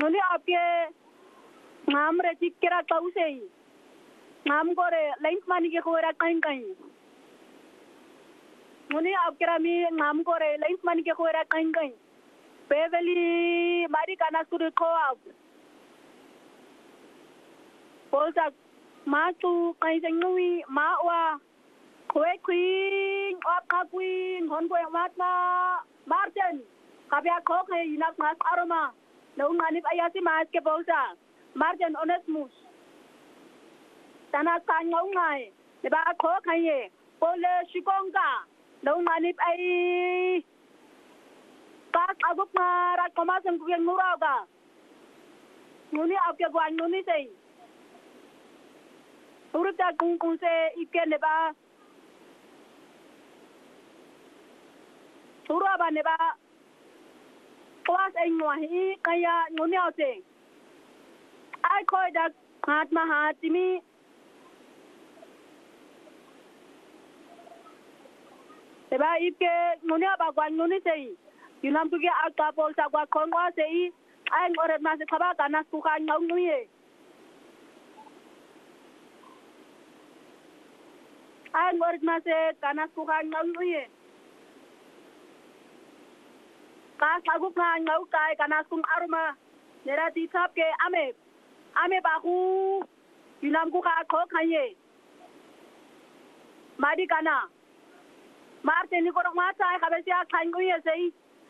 ngoni apye ngam re tikira kausei ngam gore length mani ke khora kain kain ngoni apkira mi ngam gore length mani ke khora kain kain beveli mari kana suru khoa bolsa ma tu kai jengui ma wa khoi queen op ka queen hon ko matna martin kabya kho khai inak mas aroma no ngani ayasi mas ke bolsa martin onesmus tana sa ngau ngai le ba kho khai ye pole shikonga no ngani ai ka aguk ma ra koma sang ku yang nura ga nguni ap ke gwan nguni sei urta kung se ike ne ba Sura ba ne ba Kwas ay ngwahi kaya nguni ate ai khoi da hat ma hat mi eba ike nguni ba gwan nguni sei yunam tu ke alka pol sa gwa khongwa sei ai ngore ma se khaba kana ku kha ngau ngui ai ngore ma se kana ku kha ngau ngui ka sagu ka ngau kai kana sum arma nera di thap ke ame ba hu yunam ku ka kho khaiye mari kana marte ni ko ma sai ka be sia khan ngui sei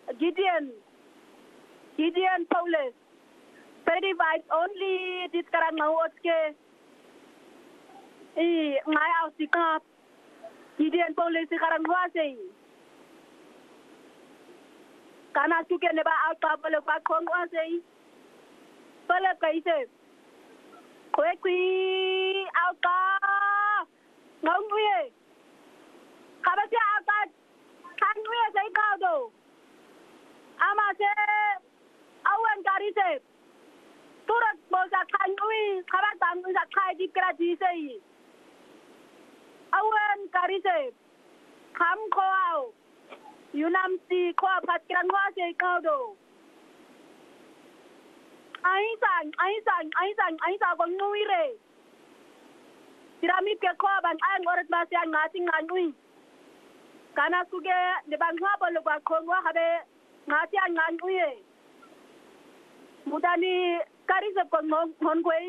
Gideon Paulus very wide only this karang ngau otke ngai au sikap Gideon Paulus karang wa sei kana suke ne ba alka pole kwa khongwa sei pole kaise khoi kui alka ngauye khabasi alka khanwe sei khao do ama se awan kari se turat bosa khanwe khaba tam sa khai dikra ji sei awan kari se kham khoao Yunam si ko patkiran wa se kaudo ai sang ko nuire tirami ke ko ban ai ngorat ba se ngati nganui kana suge de ban ha bolo ba ko wa habe ngati nganui mudani kari se ko non goi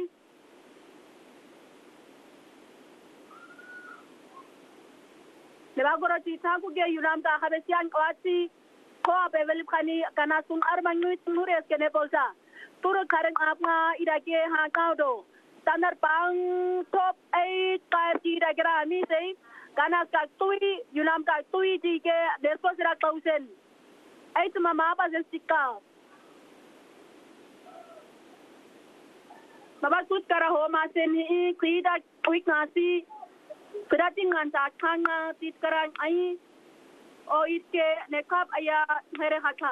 Leba goro ti thaku ge yunam ta khabe sian kwati ko be velip khani kana sum arman nuit nures ke ne bolsa tur khareng apna ira ke ha kaudo standard pang top 8 ka ti ra gra mi sei kana ka tui yunam ka tui ti ke después ra kausen ai tu mama ba jessica baba tut kara ho ma sen hi khida quick nasi Perating nganta khanga tit karang ai o itke nekap aya here hatha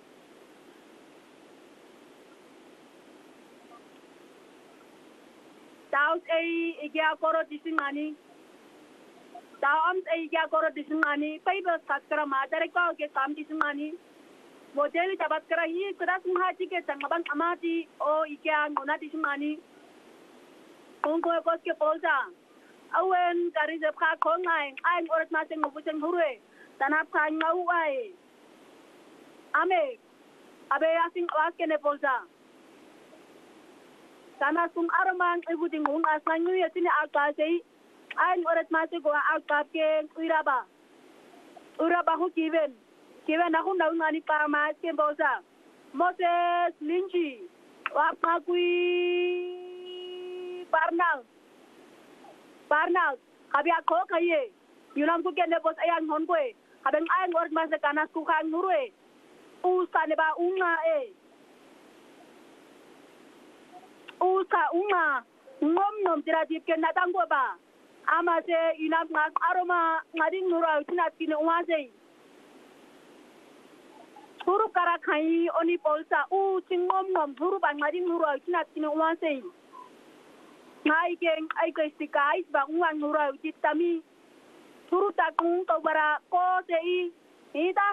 Taus ai igya koro disingani Taums ai igya koro disingani pai bas katkara madare ka ke kam disingani model tabat kara hi kada sunghaji ke sangabang amati o igya ngona disingani kongko kos ke polsa awen kari jeb kha khongai ai orat ma seng bu seng hurwe tanap kha ngau ai ame abe asing was ke ne polsa kana sum armang ibu dingung asanyu yetini alka sei ai orat ma se go alka ke uraba hu kiven na hu nau ngani pa ma ke polsa Moses Linji wa pa kui Barnal kabya kho khaye yunam ku ke ne bos ayang hon koe habeng ay ngor ma se kana ku khang nurwe usa ne ba unga usa unga ngom tira dip ke na tango ba ama se yunam ngas aroma ngading nura tina tine uase huru kara khai oni polsa chingom huru ba ngading nura tina tine uase ngai geng ai ke sikai ba uang nura utami turu takung to bara ko sei ida